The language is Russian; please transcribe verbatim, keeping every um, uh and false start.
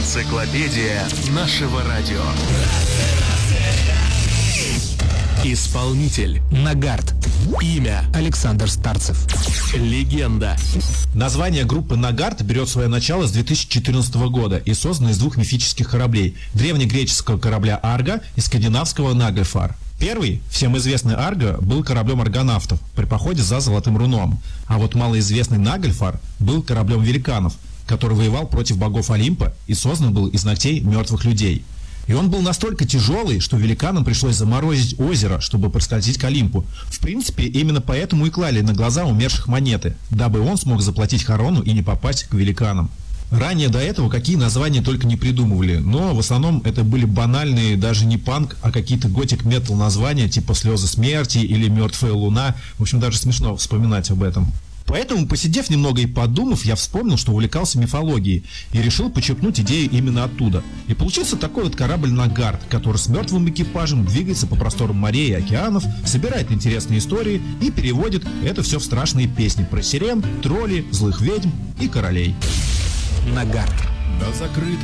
Энциклопедия нашего радио. Исполнитель Нагарт. Имя Александр Старцев. Легенда. Название группы Нагарт берет свое начало с две тысячи четырнадцатого года и создано из двух мифических кораблей: древнегреческого корабля Арго и скандинавского Нагльфар. Первый, всем известный Арго, был кораблем аргонавтов при походе за Золотым Руном, а вот малоизвестный Нагльфар был кораблем великанов, который воевал против богов Олимпа и создан был из ногтей мертвых людей. И он был настолько тяжелый, что великанам пришлось заморозить озеро, чтобы проскользить к Олимпу. В принципе, именно поэтому и клали на глаза умерших монеты, дабы он смог заплатить хорону и не попасть к великанам. Ранее до этого какие названия только не придумывали, но в основном это были банальные, даже не панк, а какие-то готик-метал названия, типа «Слезы смерти» или «Мертвая луна». В общем, даже смешно вспоминать об этом. Поэтому, посидев немного и подумав, я вспомнил, что увлекался мифологией, и решил почерпнуть идею именно оттуда. И получился такой вот корабль Нагарт, который с мертвым экипажем двигается по просторам морей и океанов, собирает интересные истории и переводит это все в страшные песни про сирен, троллей, злых ведьм и королей. Нагарт. Да закрыто.